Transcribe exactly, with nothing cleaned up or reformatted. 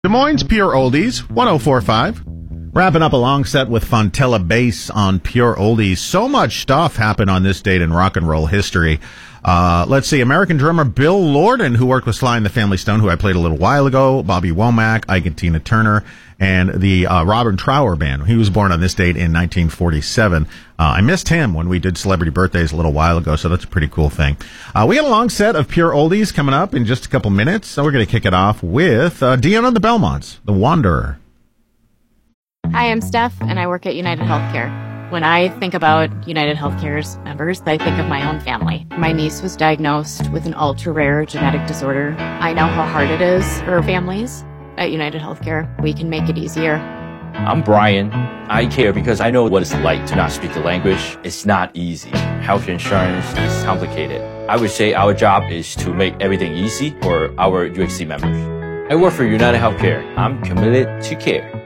Des Moines Pure Oldies, one oh four point five. Wrapping up a long set with Fontella Bass on Pure Oldies. So much stuff happened on this date in rock and roll history. Uh, let's see, American drummer Bill Lorden, who worked with Sly and the Family Stone, who I played a little while ago, Bobby Womack, Ike and Tina Turner, and the uh, Robin Trower Band. He was born on this date in nineteen forty-seven. Uh, I missed him when we did Celebrity Birthdays a little while ago, so that's a pretty cool thing. Uh, we got a long set of Pure Oldies coming up in just a couple minutes, so we're going to kick it off with uh, Dion and the Belmonts, The Wanderer. Hi, I'm Steph, and I work at United Healthcare. When I think about United Healthcare's members, I think of my own family. My niece was diagnosed with an ultra-rare genetic disorder. I know how hard it is for families. At United Healthcare, we can make it easier. I'm Brian. I care because I know what it's like to not speak the language. It's not easy. Health insurance is complicated. I would say our job is to make everything easy for our U H C members. I work for United Healthcare. I'm committed to care.